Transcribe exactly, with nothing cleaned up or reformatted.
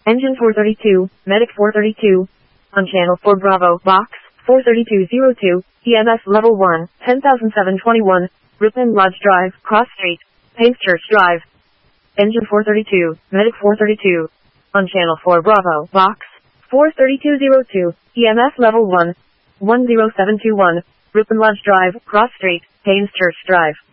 Engine four thirty-two, Medic four thirty-two. On channel four Bravo, box, four thirty-two oh two, E M S level one, ten thousand seven hundred twenty-one, Ripon Lodge Drive, Cross Street, Paynes Church Drive. Engine four thirty-two, Medic four thirty-two. On channel four Bravo, box, four thirty-two oh two, E M S level one, one oh seven two one, Ripon Lodge Drive, Cross Street, Paynes Church Drive.